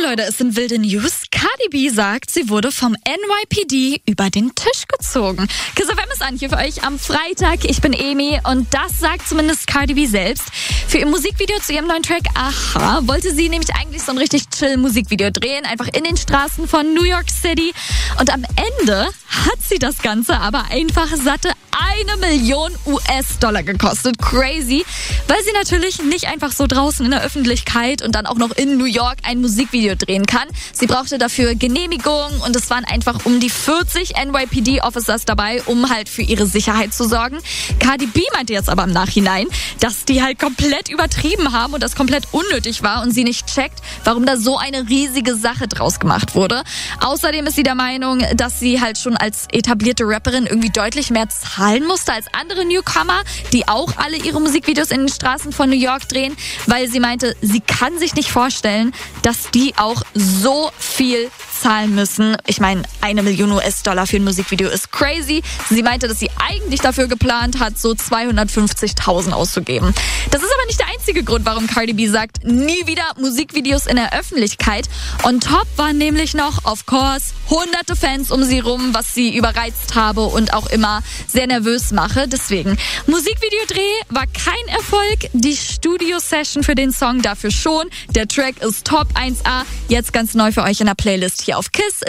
Leute, es sind wilde News. Cardi B sagt, sie wurde vom NYPD über den Tisch gezogen. Kiss FM ist an hier für euch am Freitag. Ich bin Emi und das sagt zumindest Cardi B selbst. Für ihr Musikvideo zu ihrem neuen Track Aha wollte sie nämlich eigentlich so ein richtig chill Musikvideo drehen, einfach in den Straßen von New York City. Und am Ende hat sie das Ganze aber einfach satte 1 Million US-Dollar gekostet. Crazy. Weil sie natürlich nicht einfach so draußen in der Öffentlichkeit und dann auch noch in New York ein Musikvideo drehen kann. Sie brauchte dafür Genehmigung und es waren einfach um die 40 NYPD-Officers dabei, um halt für ihre Sicherheit zu sorgen. Cardi B meinte jetzt aber im Nachhinein, dass die halt komplett übertrieben haben und das komplett unnötig war und sie nicht checkt, warum da so eine riesige Sache draus gemacht wurde. Außerdem ist sie der Meinung, dass sie halt schon als etablierte Rapperin irgendwie deutlich mehr zahlen musste als andere Newcomer, die auch alle ihre Musikvideos in den Straßen von New York drehen, weil sie meinte, sie kann sich nicht vorstellen, dass die auch so viel zahlen müssen. Ich meine, 1 Million US-Dollar für ein Musikvideo ist crazy. Sie meinte, dass sie eigentlich dafür geplant hat, so 250.000 auszugeben. Das ist aber nicht der einzige Grund, warum Cardi B sagt, nie wieder Musikvideos in der Öffentlichkeit. On top waren nämlich noch, of course, hunderte Fans um sie rum, was sie überreizt habe und auch immer sehr nervös mache. Deswegen, Musikvideodreh war kein Erfolg. Die Studio-Session für den Song dafür schon. Der Track ist Top 1A. Jetzt ganz neu für euch in der Playlist hier auf KISS.